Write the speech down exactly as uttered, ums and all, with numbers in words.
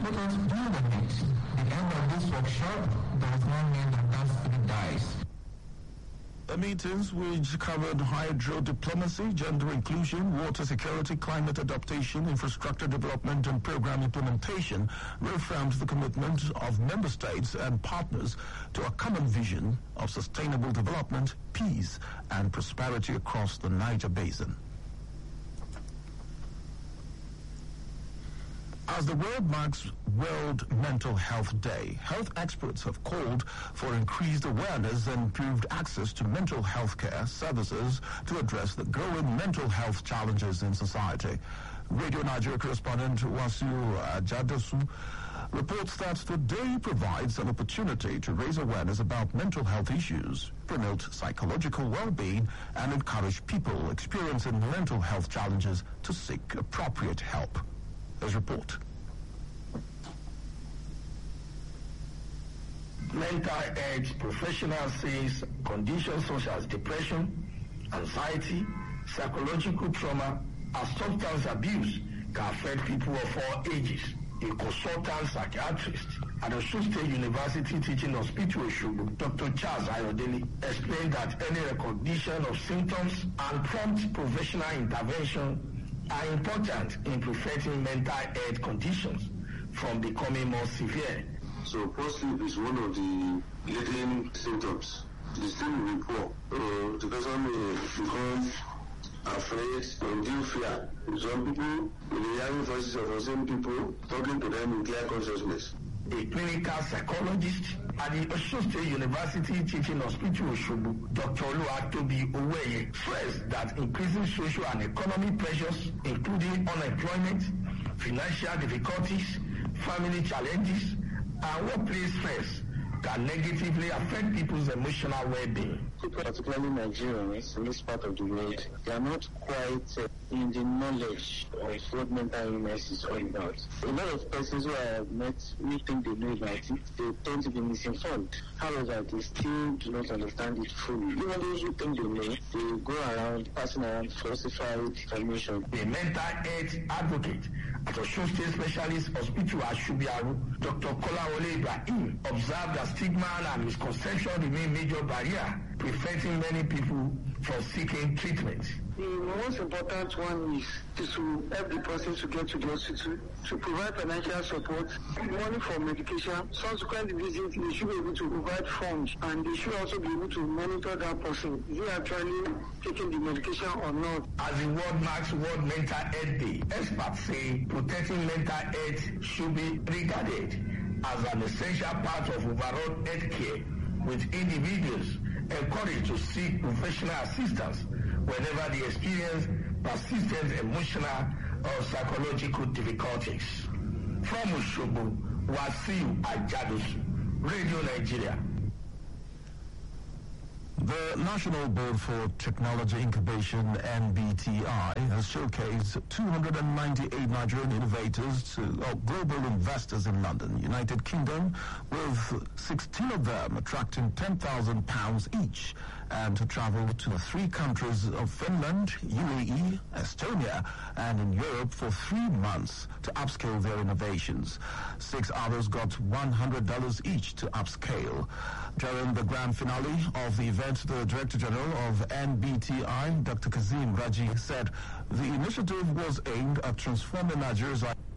let us deal with it. The end of this workshop does not mean that that dies. The meetings, which covered hydro diplomacy, gender inclusion, water security, climate adaptation, infrastructure development, and program implementation, reaffirmed the commitment of member states and partners to a common vision of sustainable development, peace, and prosperity across the Niger Basin. As the world marks World Mental Health Day, health experts have called for increased awareness and improved access to mental health care services to address the growing mental health challenges in society. Radio Nigeria correspondent Wasiu Ajadosu reports that the day provides an opportunity to raise awareness about mental health issues, promote psychological well-being, and encourage people experiencing mental health challenges to seek appropriate help. His report. Mental health professionals says conditions such as depression, anxiety, psychological trauma, and substance abuse can affect people of all ages. A consultant psychiatrist at Osun State University Teaching Hospital Osogbo, Doctor Charles Ayodele, explained that any recognition of symptoms and prompt professional intervention are important in preventing mental health conditions from becoming more severe. So post sleep is one of the leading symptoms. The sleep will be poor. Uh, the person may become afraid and do fear. Some people will be hearing voices of the same people talking to them in clear consciousness. A clinical psychologist at the Osun State University Teaching Hospital Osogbo, Doctor Oluwatobi Oweye, stressed that increasing social and economic pressures, including unemployment, financial difficulties, family challenges, and workplace stress, can negatively affect people's emotional well-being. People, particularly Nigerians in this part of the world, they are not quite uh, in the knowledge of what mental illness is all about. A lot of persons who I have met who think they know about it, they tend to be misinformed. However, they still do not understand it fully. Even those who think they know, they go around passing around falsified information. A mental health advocate at Osun State Specialist Hospital at Shubiaru, Doctor Kolawole Ibrahim, observed that stigma and misconception remain major barrier preventing many people from seeking treatment. The most important one is, is to help the person to get to the hospital, to provide financial support, money for medication. Subsequent visit, they should be able to provide funds, and they should also be able to monitor that person. Is he actually taking the medication or not? As the world marks World Mental Health Day, experts say protecting mental health should be regarded as an essential part of overall health care, with individuals encouraged to seek professional assistance whenever they experience persistent emotional or psychological difficulties. From Osogbo, Wasiu Ajadosu, Radio Nigeria. The National Board for Technology Incubation, N B T I, has showcased two hundred ninety-eight Nigerian innovators to uh, global investors in London, United Kingdom, with sixteen of them attracting ten thousand pounds each, and to travel to the three countries of Finland, U A E, Estonia, and in Europe for three months to upscale their innovations. Six others got one hundred dollars each to upscale. During the grand finale of the event, the Director General of N B T I, Doctor Kazim Raji, said the initiative was aimed at transforming Nigeria's